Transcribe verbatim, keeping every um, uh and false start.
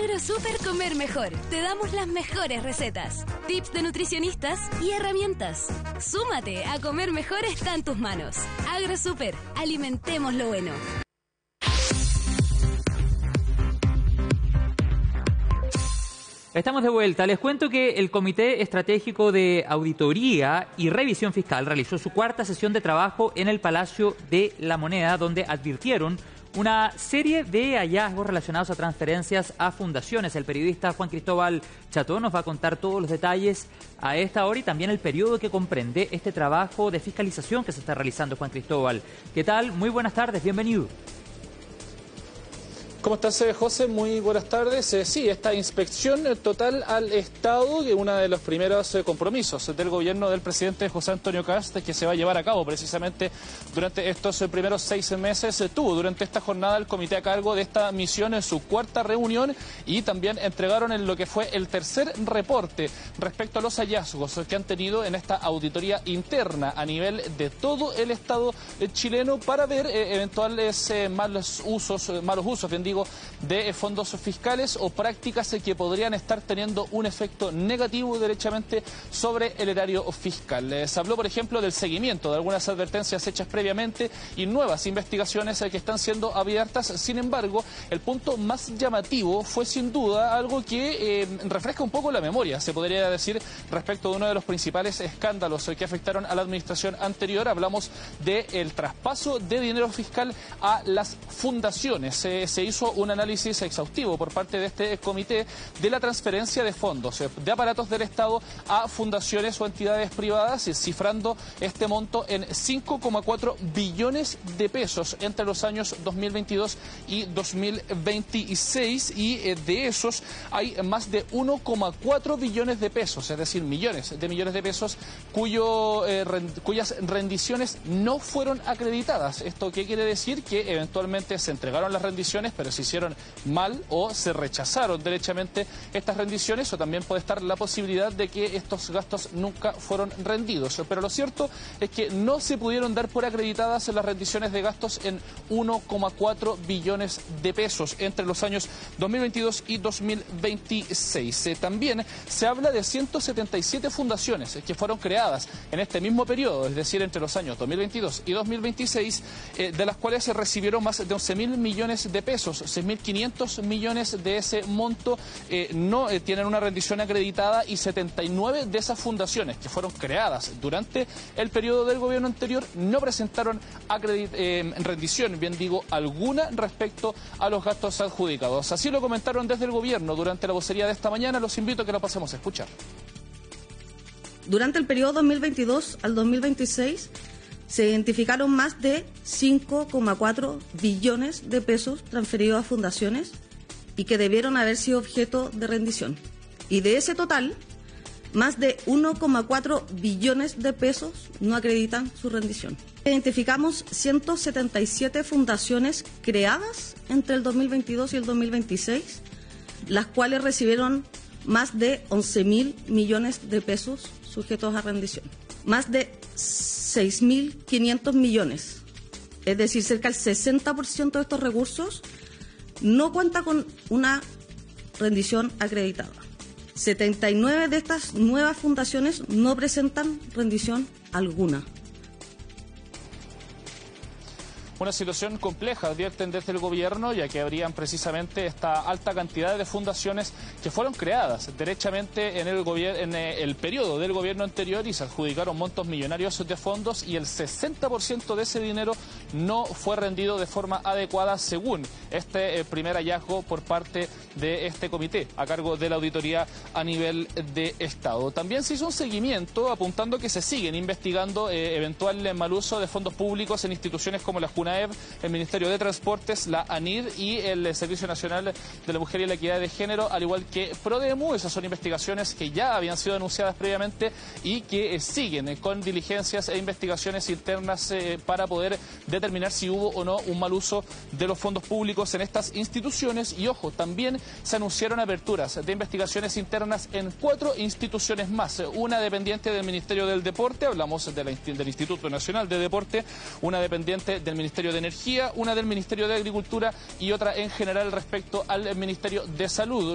AgroSuper Comer Mejor. Te damos las mejores recetas, tips de nutricionistas y herramientas. Súmate a Comer Mejor, está en tus manos. AgroSuper, alimentemos lo bueno. Estamos de vuelta. Les cuento que el Comité Estratégico de Auditoría y Revisión Fiscal realizó su cuarta sesión de trabajo en el Palacio de la Moneda, donde advirtieron una serie de hallazgos relacionados a transferencias a fundaciones. El periodista Juan Cristóbal Cható nos va a contar todos los detalles a esta hora y también el periodo que comprende este trabajo de fiscalización que se está realizando. Juan Cristóbal, ¿qué tal? Muy buenas tardes, bienvenido. ¿Cómo estás, José? Muy buenas tardes. Eh, sí, esta inspección total al Estado, que es uno de los primeros eh, compromisos del gobierno del presidente José Antonio Kast, que se va a llevar a cabo precisamente durante estos eh, primeros seis meses. Eh, tuvo durante esta jornada el comité a cargo de esta misión en su cuarta reunión y también entregaron en lo que fue el tercer reporte respecto a los hallazgos que han tenido en esta auditoría interna a nivel de todo el Estado eh, chileno para ver eh, eventuales eh, malos usos, eh, malos usos, bien digo, de fondos fiscales o prácticas que podrían estar teniendo un efecto negativo derechamente sobre el erario fiscal. Se habló, por ejemplo, del seguimiento de algunas advertencias hechas previamente y nuevas investigaciones que están siendo abiertas. Sin embargo, el punto más llamativo fue sin duda algo que eh, refresca un poco la memoria, se podría decir, respecto de uno de los principales escándalos que afectaron a la administración anterior. Hablamos del traspaso de dinero fiscal a las fundaciones. Eh, se hizo un análisis exhaustivo por parte de este comité de la transferencia de fondos de aparatos del Estado a fundaciones o entidades privadas, cifrando este monto en cinco coma cuatro billones de pesos entre los años dos mil veintidós y dos mil veintiséis, y de esos hay más de uno coma cuatro billones de pesos, es decir, millones de millones de pesos cuyo, eh, cuyas rendiciones no fueron acreditadas. ¿Esto qué quiere decir? Que eventualmente se entregaron las rendiciones, pero se hicieron mal o se rechazaron derechamente estas rendiciones, o también puede estar la posibilidad de que estos gastos nunca fueron rendidos. Pero lo cierto es que no se pudieron dar por acreditadas las rendiciones de gastos en uno coma cuatro billones de pesos entre los años dos mil veintidós y dos mil veintiséis. Eh, también se habla de ciento setenta y siete fundaciones que fueron creadas en este mismo periodo, es decir, entre los años dos mil veintidós y dos mil veintiséis, eh, de las cuales se recibieron más de once mil millones de pesos. seis mil quinientos millones de ese monto eh, no eh, tienen una rendición acreditada, y setenta y nueve de esas fundaciones que fueron creadas durante el periodo del gobierno anterior no presentaron eh, rendición, bien digo, alguna respecto a los gastos adjudicados. Así lo comentaron desde el gobierno durante la vocería de esta mañana. Los invito a que lo pasemos a escuchar. Durante el periodo dos mil veintidós al dos mil veintiséis se identificaron más de cinco coma cuatro billones de pesos transferidos a fundaciones y que debieron haber sido objeto de rendición. Y de ese total, más de uno coma cuatro billones de pesos no acreditan su rendición. Identificamos ciento setenta y siete fundaciones creadas entre el dos mil veintidós y el dos mil veintiséis, las cuales recibieron más de once mil millones de pesos sujetos a rendición. Más de seis mil quinientos millones, es decir, cerca del sesenta por ciento de estos recursos no cuenta con una rendición acreditada. setenta y nueve de estas nuevas fundaciones no presentan rendición alguna. Una situación compleja, advierten desde el gobierno, ya que habrían precisamente esta alta cantidad de fundaciones que fueron creadas derechamente en el, en el periodo del gobierno anterior y se adjudicaron montos millonarios de fondos, y el sesenta por ciento de ese dinero no fue rendido de forma adecuada, según este eh, primer hallazgo por parte de este comité a cargo de la auditoría a nivel de Estado. También se hizo un seguimiento apuntando que se siguen investigando eh, eventual mal uso de fondos públicos en instituciones como la CUNAEV, el Ministerio de Transportes, la ANIR y el Servicio Nacional de la Mujer y la Equidad de Género, al igual que PRODEMU. Esas son investigaciones que ya habían sido anunciadas previamente y que eh, siguen eh, con diligencias e investigaciones internas eh, para poder determinar si hubo o no un mal uso de los fondos públicos en estas instituciones. Y ojo, también se anunciaron aperturas de investigaciones internas en cuatro instituciones más, una dependiente del Ministerio del Deporte, hablamos de la, del Instituto Nacional de Deporte, una dependiente del Ministerio de Energía, una del Ministerio de Agricultura y otra en general respecto al Ministerio de Salud.